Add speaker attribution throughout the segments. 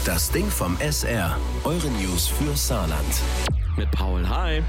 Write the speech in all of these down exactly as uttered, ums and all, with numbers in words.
Speaker 1: Das Ding vom S R. Eure News für Saarland.
Speaker 2: Mit Paul, hi.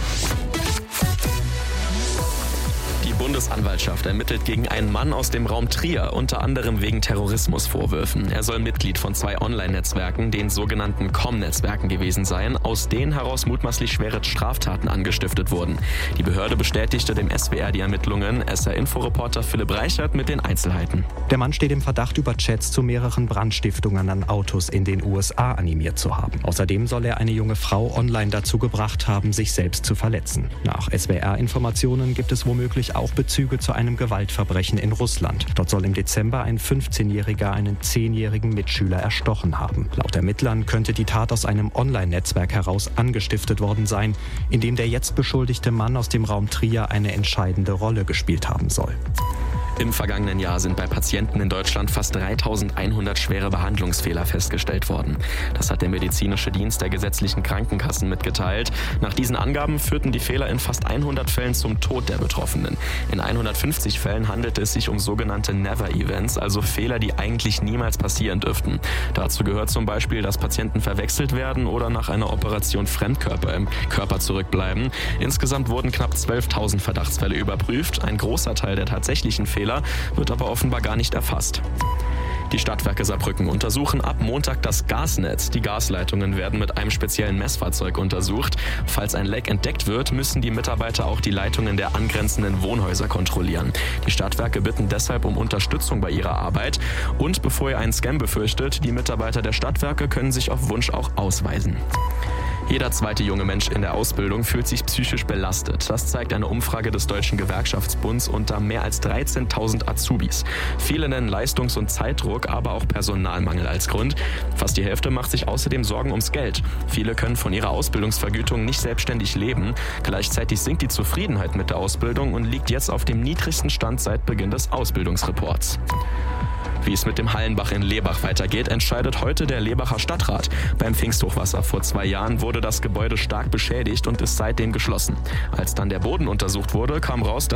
Speaker 2: Die Bundesanwaltschaft ermittelt gegen einen Mann aus dem Raum Trier, unter anderem wegen Terrorismusvorwürfen. Er soll Mitglied von zwei Online-Netzwerken, den sogenannten C O M-Netzwerken gewesen sein, aus denen heraus mutmaßlich schwere Straftaten angestiftet wurden. Die Behörde bestätigte dem S W R die Ermittlungen. S R-Inforeporter Philipp Reichert mit den Einzelheiten.
Speaker 3: Der Mann steht im Verdacht, über Chats zu mehreren Brandstiftungen an Autos in den U S A animiert zu haben. Außerdem soll er eine junge Frau online dazu gebracht haben, sich selbst zu verletzen. Nach S W R-Informationen gibt es womöglich auch Bezüge zu einem Gewaltverbrechen in Russland. Dort soll im Dezember ein fünfzehnjähriger einen zehnjährigen Mitschüler erstochen haben. Laut Ermittlern könnte die Tat aus einem Online-Netzwerk heraus angestiftet worden sein, in dem der jetzt beschuldigte Mann aus dem Raum Trier eine entscheidende Rolle gespielt haben soll.
Speaker 2: Im vergangenen Jahr sind bei Patienten in Deutschland fast dreitausendeinhundert schwere Behandlungsfehler festgestellt worden. Das hat der medizinische Dienst der gesetzlichen Krankenkassen mitgeteilt. Nach diesen Angaben führten die Fehler in fast hundert Fällen zum Tod der Betroffenen. In hundertfünfzig Fällen handelte es sich um sogenannte Never-Events, also Fehler, die eigentlich niemals passieren dürften. Dazu gehört zum Beispiel, dass Patienten verwechselt werden oder nach einer Operation Fremdkörper im Körper zurückbleiben. Insgesamt wurden knapp zwölftausend Verdachtsfälle überprüft. Ein großer Teil der tatsächlichen Fehler wird aber offenbar gar nicht erfasst. Die Stadtwerke Saarbrücken untersuchen ab Montag das Gasnetz. Die Gasleitungen werden mit einem speziellen Messfahrzeug untersucht. Falls ein Leck entdeckt wird, müssen die Mitarbeiter auch die Leitungen der angrenzenden Wohnhäuser kontrollieren. Die Stadtwerke bitten deshalb um Unterstützung bei ihrer Arbeit. Und bevor ihr einen Scam befürchtet, die Mitarbeiter der Stadtwerke können sich auf Wunsch auch ausweisen. Jeder zweite junge Mensch in der Ausbildung fühlt sich psychisch belastet. Das zeigt eine Umfrage des Deutschen Gewerkschaftsbunds unter mehr als dreizehntausend Azubis. Viele nennen Leistungs- und Zeitdruck, aber auch Personalmangel als Grund. Fast die Hälfte macht sich außerdem Sorgen ums Geld. Viele können von ihrer Ausbildungsvergütung nicht selbstständig leben. Gleichzeitig sinkt die Zufriedenheit mit der Ausbildung und liegt jetzt auf dem niedrigsten Stand seit Beginn des Ausbildungsreports. Wie es mit dem Hallenbach in Lehbach weitergeht, entscheidet heute der Lebacher Stadtrat. Beim Pfingsthochwasser vor zwei Jahren wurde das Gebäude stark beschädigt und ist seitdem geschlossen. Als dann der Boden untersucht wurde, kam raus, dass